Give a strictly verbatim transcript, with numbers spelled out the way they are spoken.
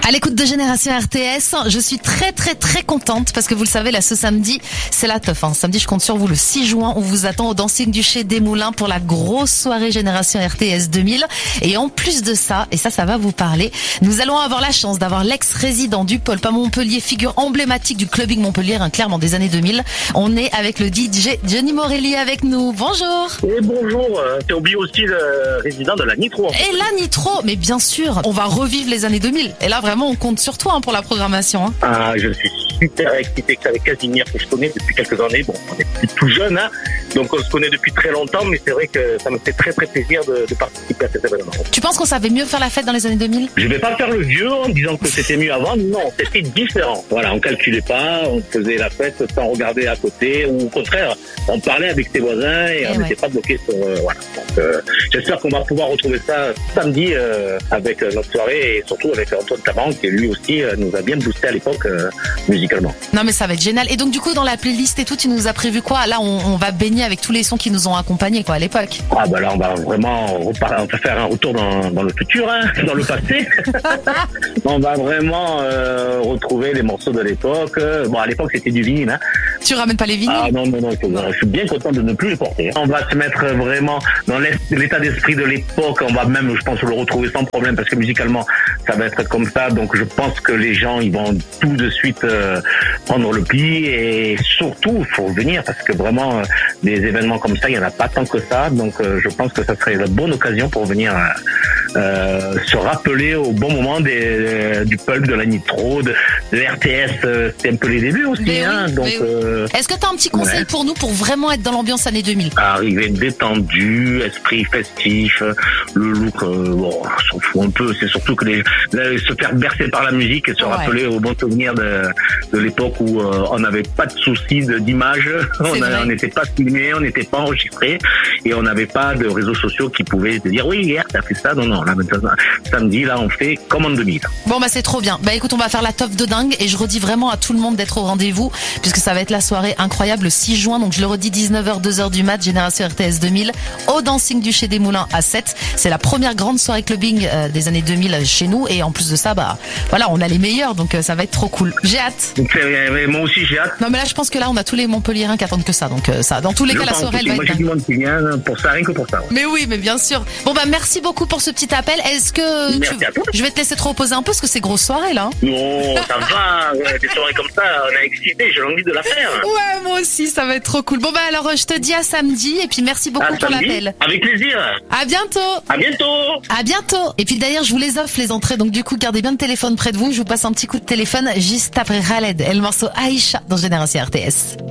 À l'écoute de Génération R T S, je suis très très très contente parce que vous le savez, là ce samedi, c'est la teuf. Hein. Samedi, je compte sur vous le six juin. On vous attend au Dancing du Chez des Moulins pour la grosse soirée Génération R T S deux mille. Et en plus de ça, et ça, ça va vous parler, nous allons avoir la chance d'avoir l'ex-résident du Pulp à Montpellier, figure emblématique du clubbing Montpellier, hein, clairement des années deux mille. On est avec le D J Johnny Morelli avec nous. Bonjour. Et bonjour. T'as oublié aussi le résident de la Nitro. Et la Nitro, mais bien sûr, on va revivre les années deux mille. Et là, vraiment, on compte sur toi hein, pour la programmation. Hein. Ah, je suis super excité avec Casimir que je connais depuis quelques années. Bon, on est plus tout jeune, hein, donc on se connaît depuis très longtemps, mais c'est vrai que ça me fait très très plaisir de, de participer à cet événement. Tu penses qu'on savait mieux faire la fête dans les années deux mille? Je vais pas faire le vieux en disant que c'était mieux avant. Non, c'était différent. Voilà, on calculait pas, on faisait la fête sans regarder à côté, ou au contraire, on parlait avec ses voisins et, et on n'était ouais. pas bloqué sur. Euh, voilà. Donc, euh, j'espère qu'on va pouvoir retrouver ça samedi euh, avec euh, notre soirée et surtout avec Antoine Taban qui lui aussi euh, nous a bien boosté à l'époque euh, musicalement. Non mais ça va être génial. Et donc du coup dans la playlist et tout, tu nous as prévu quoi? Là on, on va baigner avec tous les sons qui nous ont accompagnés quoi à l'époque. Ah bah là on va vraiment repart... on va faire un retour dans, dans le futur, hein, dans le passé. On va vraiment euh, retrouver les morceaux de l'époque. Bon à l'époque c'était du vinyle. Hein. Tu ramènes pas les vinyles? Ah non non non, je suis bien content de ne plus les porter. Hein. On va se mettre vraiment dans l'état d'esprit de l'époque. On va même je pense le retrouver sans problème parce que musicalement ça va être comme ça. Donc je pense que les gens ils vont tout de suite euh, prendre le pli et surtout il faut venir parce que vraiment euh, des événements comme ça il y en a pas tant que ça. Donc euh, je pense que ça serait la bonne occasion pour venir euh, se rappeler au bon moment des, euh, du Pulp, de la Nitro, de, de R T S. Euh, c'était un peu les débuts aussi. Mais hein, oui, donc oui. euh, est-ce que tu as un petit conseil ouais. pour nous pour vraiment être dans l'ambiance années deux mille? Arriver détendu, esprit festif, le look euh, bon, on s'en fout un peu. C'est surtout que les, les se faire bercer par la musique et se ouais. rappeler au bon souvenir de, de l'époque où euh, on n'avait pas de soucis de, d'image, on n'était pas filmé, on n'était pas enregistré et on n'avait pas de réseaux sociaux qui pouvaient te dire oui hier t'as fait ça. Non non, là maintenant samedi là on fait comme en deux mille. Bon bah c'est trop bien. Bah écoute on va faire la teuf de dingue et je redis vraiment à tout le monde d'être au rendez-vous puisque ça va être la soirée incroyable le six juin. Donc je le redis dix-neuf heures deux heures du mat, Génération R T S deux mille au Dancing du Chez des Moulins à sept. C'est la première grande soirée clubbing euh, des années deux mille chez nous et en plus de ça bah voilà on a les meilleurs donc euh, ça va être trop cool. J'ai hâte. Moi aussi j'ai hâte. Non mais là je pense que là on a tous les Montpelliérains qui attendent que ça donc euh, ça dans tous les je cas la soirée elle va moi, être j'ai du monde qui vient pour ça rien que pour ça. Ouais. Mais oui mais bien sûr. Bon bah merci beaucoup pour ce petit appel. Est-ce que merci tu... à toi. Je vais te laisser te reposer un peu parce que c'est grosse soirée là. Non ça va ouais, des soirées comme ça on a excité j'ai envie de la faire. Ouais moi aussi ça va être trop cool. Bon bah alors je te dis à samedi et puis merci beaucoup à pour samedi, l'appel. Avec plaisir. À bientôt. À bientôt. À bientôt. Et puis d'ailleurs je vous les offre les entrées donc du coup gardez bien le téléphone près de vous. Je vous passe un petit coup de téléphone juste après Khaled et le morceau Aïcha dans Génération R T S.